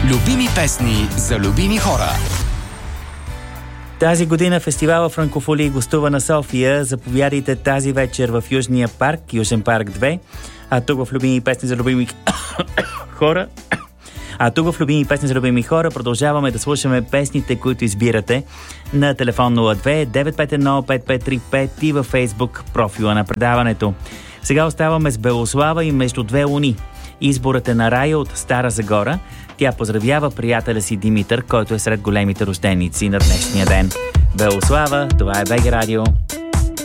Любими песни за любими хора. Тази година фестивала Франкофолии гостува на София. Заповядайте тази вечер в Южния парк, Южен парк 2. А тук в Любими песни за любими хора... продължаваме да слушаме песните, които избирате на телефон 02 951 5535 и във Фейсбук профила на предаването. Сега оставаме с Белослава и Между две луни. Изборът е на Рая от Стара Загора. Тя поздравява приятеля си Димитър, който е сред големите рожденици на днешния ден. Белослава, това е БГ Радио.